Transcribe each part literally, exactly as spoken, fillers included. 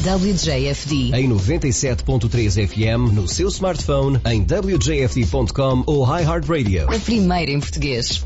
W J F D. Em noventa e sete ponto três F M, no seu smartphone, em w j f d ponto com ou iHeartRadio. A primeira em português.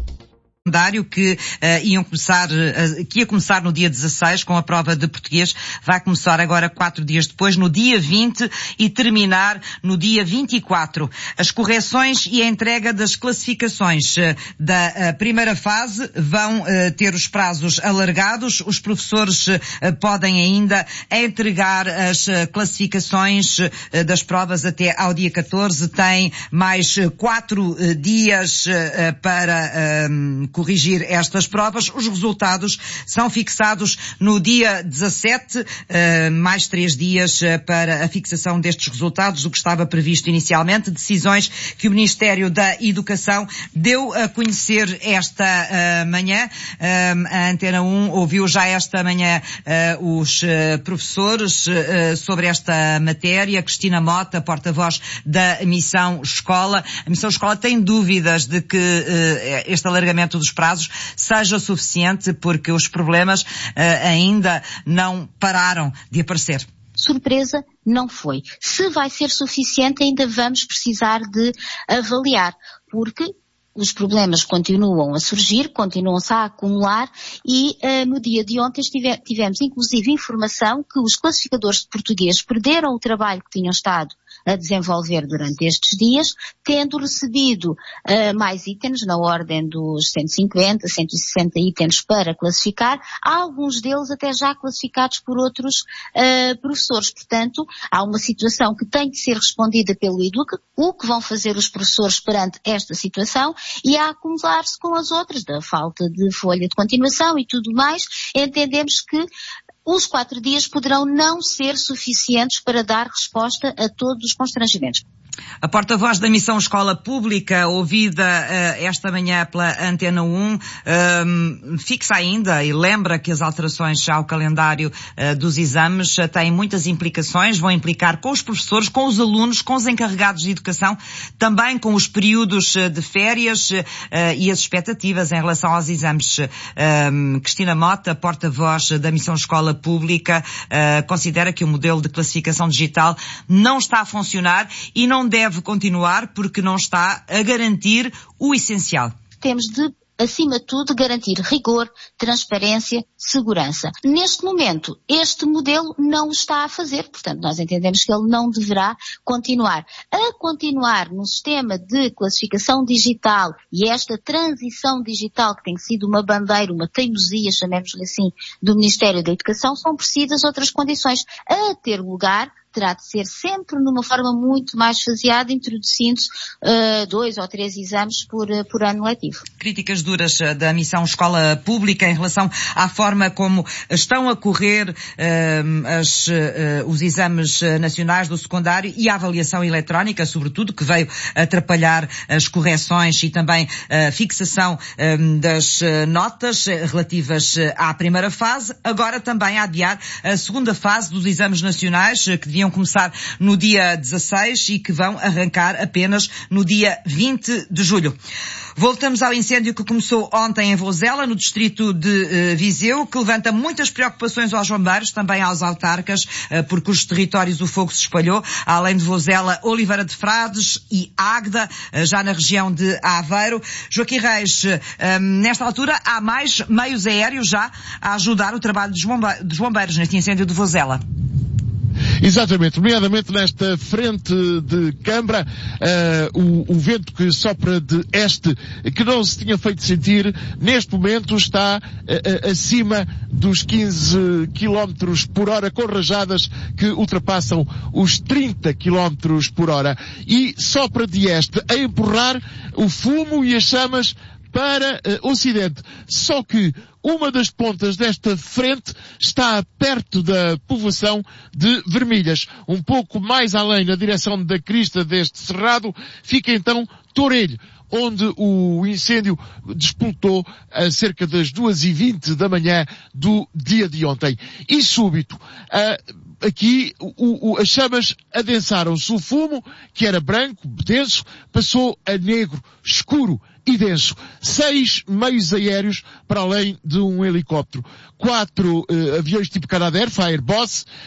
Que, uh, iam começar, uh, que ia começar no dia dezasseis com a prova de português, vai começar agora quatro dias depois, no dia vinte, e terminar no dia vinte e quatro. As correções e a entrega das classificações uh, da uh, primeira fase vão uh, ter os prazos alargados. Os professores uh, podem ainda entregar as uh, classificações uh, das provas até ao dia catorze. Tem mais uh, quatro uh, dias uh, para uh, corrigir estas provas. Os resultados são fixados no dia dezassete, uh, mais três dias uh, para a fixação destes resultados, o que estava previsto inicialmente. Decisões que o Ministério da Educação deu a conhecer esta uh, manhã. Uh, a Antena um ouviu já esta manhã uh, os uh, professores uh, sobre esta matéria. Cristina Mota, porta-voz da Missão Escola. A Missão Escola tem dúvidas de que uh, este alargamento dos prazos seja suficiente, porque os problemas uh, ainda não pararam de aparecer. Surpresa não foi. Se vai ser suficiente, ainda vamos precisar de avaliar, porque os problemas continuam a surgir, continuam-se a acumular e uh, no dia de ontem estive, tivemos inclusive informação que os classificadores de português perderam o trabalho que tinham estado a desenvolver durante estes dias, tendo recebido uh, mais itens na ordem dos cento e cinquenta, cento e sessenta itens para classificar, há alguns deles até já classificados por outros uh, professores. Portanto, há uma situação que tem de ser respondida pelo Educa, o que vão fazer os professores perante esta situação, e a acumular-se com as outras, da falta de folha de continuação e tudo mais, entendemos que os quatro dias poderão não ser suficientes para dar resposta a todos os constrangimentos. A porta-voz da Missão Escola Pública, ouvida uh, esta manhã pela Antena um, um, fixa ainda e lembra que as alterações ao calendário uh, dos exames uh, têm muitas implicações, vão implicar com os professores, com os alunos, com os encarregados de educação, também com os períodos uh, de férias uh, e as expectativas em relação aos exames. Uh, Cristina Mota, porta-voz da Missão Escola Pública, uh, considera que o modelo de classificação digital não está a funcionar e não deve continuar porque não está a garantir o essencial. Temos de, acima de tudo, garantir rigor, transparência, segurança. Neste momento, este modelo não o está a fazer, portanto, nós entendemos que ele não deverá continuar. A continuar no sistema de classificação digital e esta transição digital que tem sido uma bandeira, uma teimosia, chamemos-lhe assim, do Ministério da Educação, são precisas outras condições a ter lugar. Terá de ser sempre numa forma muito mais faseada, introduzindo-se uh, dois ou três exames por, uh, por ano letivo. Críticas duras uh, da Missão Escola Pública em relação à forma como estão a correr uh, as, uh, os exames nacionais do secundário e a avaliação eletrónica, sobretudo, que veio atrapalhar as correções e também a fixação um, das uh, notas relativas uh, à primeira fase. Agora também a adiar a segunda fase dos exames nacionais, uh, que deviam começar no dia dezasseis e que vão arrancar apenas no dia vinte de julho. Voltamos ao incêndio que começou ontem em Vozela, no distrito de uh, Viseu, que levanta muitas preocupações aos bombeiros, também aos autarcas, uh, por cujos territórios o fogo se espalhou. Além de Vozela, Oliveira de Frades e Águeda, uh, já na região de Aveiro. Joaquim Reis, uh, um, nesta altura há mais meios aéreos já a ajudar o trabalho dos, bombe- dos bombeiros neste incêndio de Vozela. Exatamente, nomeadamente nesta frente de Cambra, uh, o, o vento que sopra de este, que não se tinha feito sentir, neste momento está uh, acima dos quinze quilómetros por hora, com rajadas que ultrapassam os trinta quilómetros por hora. E sopra de este a empurrar o fumo e as chamas para uh, o ocidente. Só que uma das pontas desta frente está perto da povoação de Vermelhas. Um pouco mais além, na direção da crista deste cerrado, fica então Torelho, onde o incêndio despoltou a cerca das duas e vinte da manhã do dia de ontem. E súbito, uh, aqui o, o, as chamas adensaram-se. O fumo, que era branco, denso, passou a negro, escuro e denso. Seis meios aéreos para além de um helicóptero. Quatro uh, aviões tipo Canadair, Fireboss,